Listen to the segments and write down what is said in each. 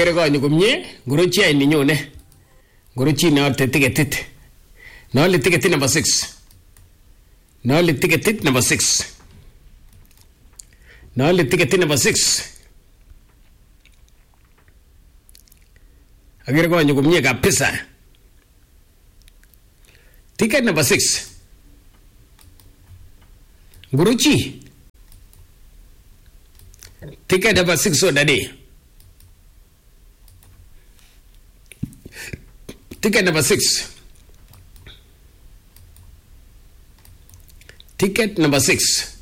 Agere konyo komye, ngorochi ai ninyone. Ngorochi ne ote tiketit. Noli tiketit number 6. Noli tiketit number 6. Noli tiketit number 6. Agere konyo komye kabisa. Ticket number 6. Ngorochi. Ticket number 6 so daddy. Ticket number 6. Ticket number 6.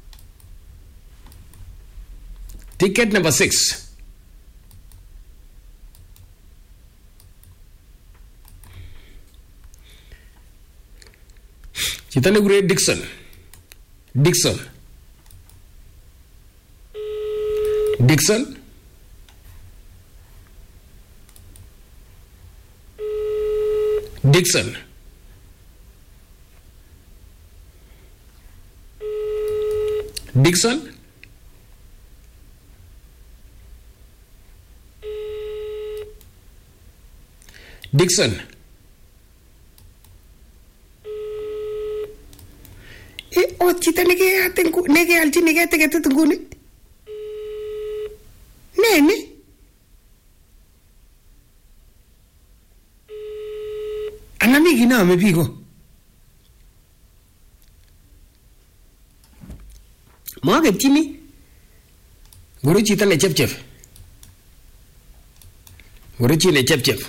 Ticket number 6. Chitane gure Dixon. Dixon. Dixon. Dixon. Dixon. Dixon. O chita nege alchi nege teke tunguni. Nene. Anamigi na amepigo. Mwage chini. Guru chita ne chep. Guru chi ne chep.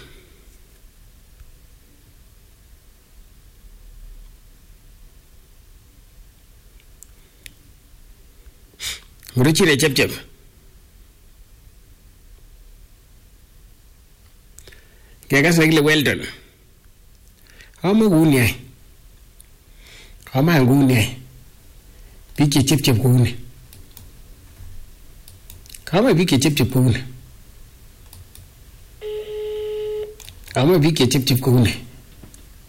Guru chi ne chep. Kaya sagile well done. Ama gunyai. Ama gunyai. Piki chep gune. Kama piki chep gune. Ama piki chep gune.